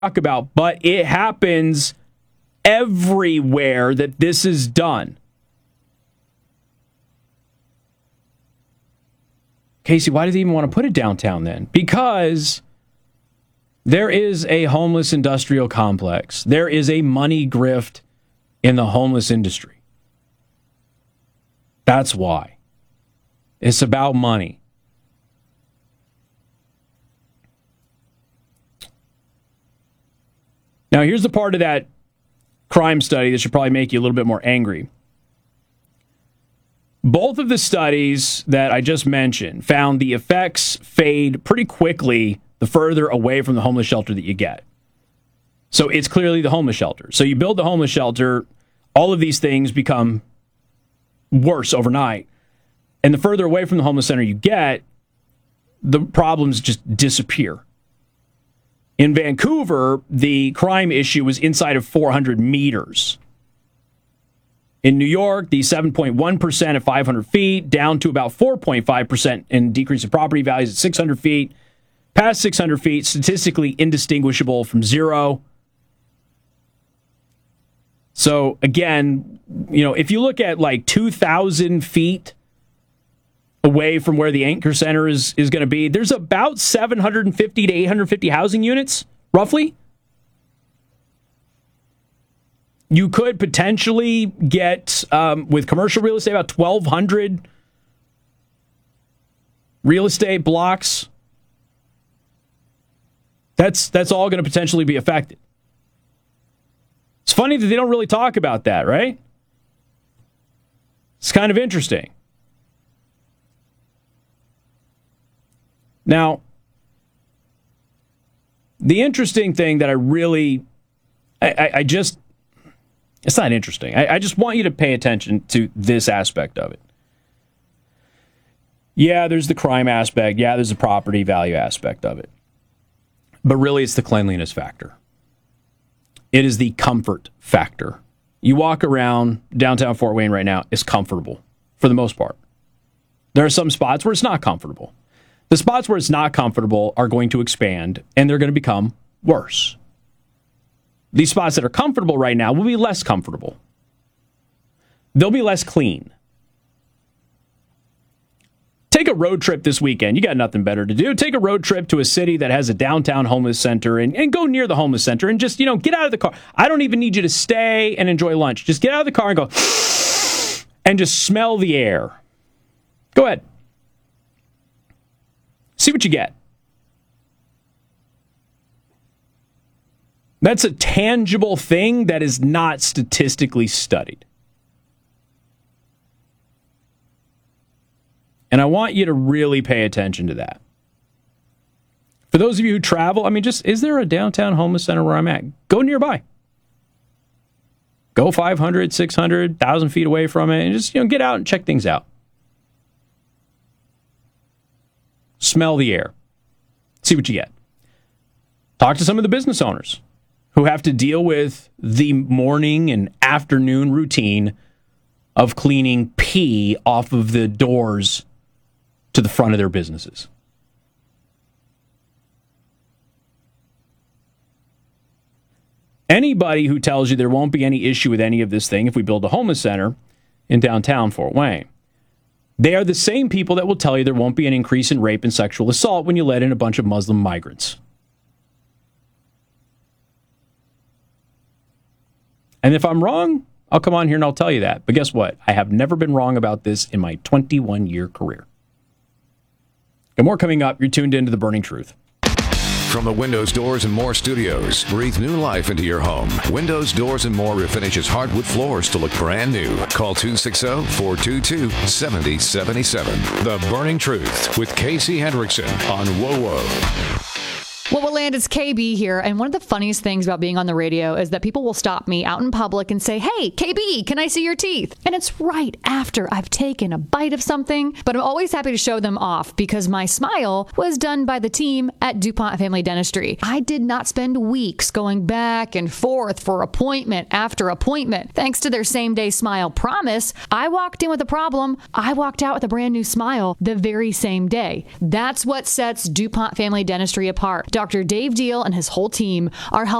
talk about, but it happens everywhere that this is done. Casey, why do they even want to put it downtown then? Because there is a homeless industrial complex. There is a money grift in the homeless industry. That's why. It's about money. Now, here's the part of that crime study that should probably make you a little bit more angry. Both of the studies that I just mentioned found the effects fade pretty quickly the further away from the homeless shelter that you get. So it's clearly the homeless shelter. So you build the homeless shelter, all of these things become worse overnight. And the further away from the homeless center you get, the problems just disappear. In Vancouver, the crime issue was inside of 400 meters. In New York, the 7.1% at 500 feet, down to about 4.5% in decrease in property values at 600 feet. Past 600 feet, statistically indistinguishable from zero. So again, if you look at like 2,000 feet away from where the anchor center is going to be, there's about 750 to 850 housing units, roughly. You could potentially get, with commercial real estate, about 1,200 real estate blocks. That's all going to potentially be affected. It's funny that they don't really talk about that, right? It's kind of interesting. Now, the interesting thing that I just, it's not interesting. I just want you to pay attention to this aspect of it. Yeah, there's the crime aspect. Yeah, there's the property value aspect of it. But really, it's the cleanliness factor. It is the comfort factor. You walk around downtown Fort Wayne right now, it's comfortable for the most part. There are some spots where it's not comfortable. The spots where it's not comfortable are going to expand, and they're going to become worse. These spots that are comfortable right now will be less comfortable. They'll be less clean. Take a road trip this weekend. You got nothing better to do. Take a road trip to a city that has a downtown homeless center and go near the homeless center and just, get out of the car. I don't even need you to stay and enjoy lunch. Just get out of the car and go and just smell the air. Go ahead. See what you get. That's a tangible thing that is not statistically studied. And I want you to really pay attention to that. For those of you who travel, is there a downtown homeless center where I'm at? Go nearby. Go 500, 600, 1,000 feet away from it and just, get out and check things out. Smell the air. See what you get. Talk to some of the business owners who have to deal with the morning and afternoon routine of cleaning pee off of the doors to the front of their businesses. Anybody who tells you there won't be any issue with any of this thing if we build a homeless center in downtown Fort Wayne, they are the same people that will tell you there won't be an increase in rape and sexual assault when you let in a bunch of Muslim migrants. And if I'm wrong, I'll come on here and I'll tell you that. But guess what? I have never been wrong about this in my 21-year career. And more coming up. You're tuned into The Burning Truth. From the Windows, Doors, and More studios, breathe new life into your home. Windows, Doors, and More refinishes hardwood floors to look brand new. Call 260-422-7077. The Burning Truth with Casey Hendrickson on WOWO. Well, Land, it's KB here, and one of the funniest things about being on the radio is that people will stop me out in public and say, "Hey, KB, can I see your teeth?" And it's right after I've taken a bite of something, but I'm always happy to show them off because my smile was done by the team at DuPont Family Dentistry. I did not spend weeks going back and forth for appointment after appointment. Thanks to their same-day smile promise, I walked in with a problem. I walked out with a brand new smile the very same day. That's what sets DuPont Family Dentistry apart. Dr. Dave Deal and his whole team are helping